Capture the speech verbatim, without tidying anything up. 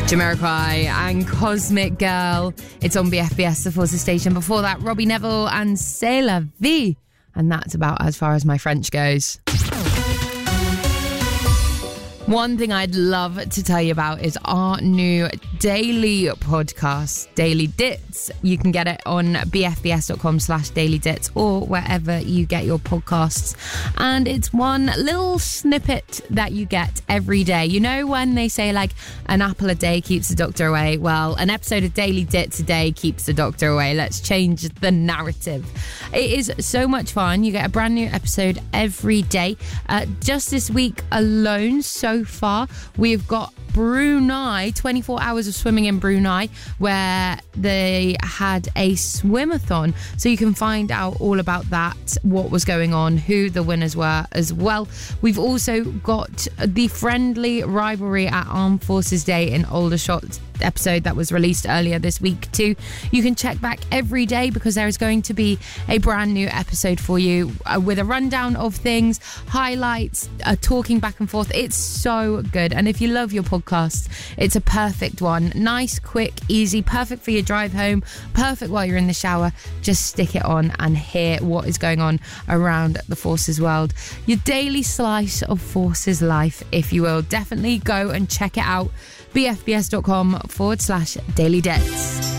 Jamiroquai and Cosmic Girl. It's on B F B S, the Forces station. Before that, Robbie Neville and C'est la vie. And that's about as far as my French goes. One thing I'd love to tell you about is our new daily podcast, Daily Dits. You can get it on bfbs.com slash daily dits or wherever you get your podcasts. And it's one little snippet that you get every day. You know when they say like an apple a day keeps the doctor away? Well, an episode of Daily Dits a day keeps the doctor away. Let's change the narrative. It is so much fun. You get a brand new episode every day. Uh, just this week alone, so far we've got Brunei, twenty-four hours of swimming in Brunei, where they had a swimathon, so you can find out all about that, what was going on, who the winners were as well. We've also got the friendly rivalry at Armed Forces Day in Aldershot episode that was released earlier this week too. You can check back every day because there is going to be a brand new episode for you uh, with a rundown of things, highlights, uh, talking back and forth. It's so good, and if you love your podcast, it's a perfect one. Nice, quick, easy, perfect for your drive home, perfect while you're in the shower. Just stick it on and hear what is going on around the Forces world. Your daily slice of Forces life, if you will. Definitely go and check it out. bfbs.com forward slash daily debts.